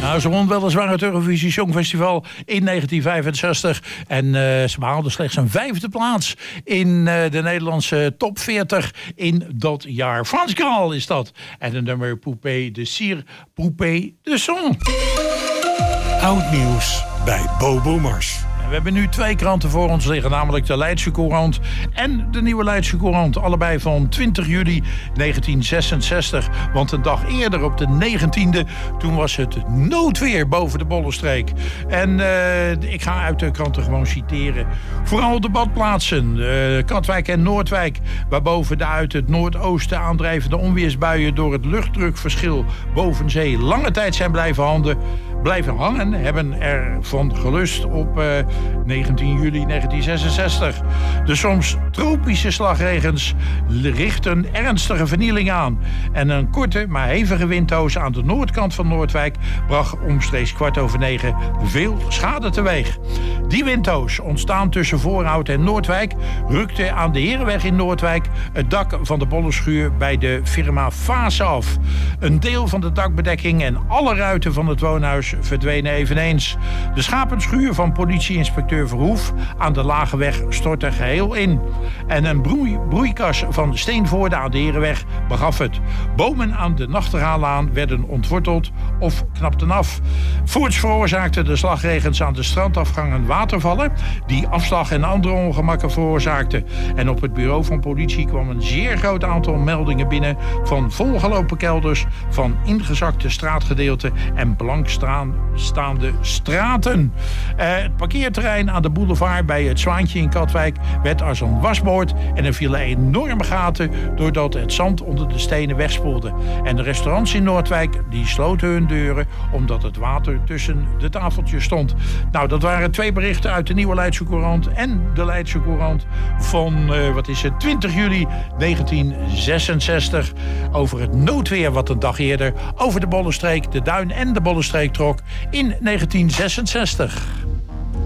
Nou, ze won weliswaar het Eurovisie Songfestival in 1965. En ze behaalde slechts een 5e plaats in de Nederlandse top 40 in dat jaar. Frans Gall is dat. En de nummer Poupée de Cire, Poupée de Son. Oud nieuws bij Bobo Mars. We hebben nu 2 kranten voor ons liggen, namelijk de Leidse Courant en de Nieuwe Leidse Courant. Allebei van 20 juli 1966. Want een dag eerder, op de 19e, toen was het noodweer boven de Bollenstreek. En ik ga uit de kranten gewoon citeren. Vooral de badplaatsen, Katwijk en Noordwijk, waarboven de uit het noordoosten aandrijvende onweersbuien door het luchtdrukverschil boven zee lange tijd zijn blijven hangen, hebben ervan gelust op 19 juli 1966. De soms tropische slagregens richten ernstige vernieling aan. En een korte, maar hevige windhoos aan de noordkant van Noordwijk bracht omstreeks 9:15 veel schade teweeg. Die windhoos, ontstaan tussen Voorhout en Noordwijk, rukte aan de Herenweg in Noordwijk het dak van de bollenschuur bij de firma Fase af. Een deel van de dakbedekking en alle ruiten van het woonhuis verdwenen eveneens. De schapenschuur van politieinspecteur Verhoef aan de Lageweg stortte geheel in. En een broeikas van Steenvoorde aan de Herenweg begaf het. Bomen aan de Nachtegaallaan werden ontworteld of knapten af. Voorts veroorzaakten de slagregens aan de strandafgangen watervallen die afslag en andere ongemakken veroorzaakten. En op het bureau van politie kwam een zeer groot aantal meldingen binnen van volgelopen kelders, van ingezakte straatgedeelten en blankstaande straten. Het parkeerterrein aan de boulevard bij het Zwaantje in Katwijk werd als een wasboord en er vielen enorme gaten doordat het zand onder de stenen wegspoelde. En de restaurants in Noordwijk die sloten hun deuren omdat het water tussen de tafeltjes stond. Nou, dat waren 2 berichten uit de Nieuwe Leidse Courant en de Leidse Courant van 20 juli 1966 over het noodweer wat een dag eerder over de Bollenstreek, de Duin en de Bollenstreek trok in 1966.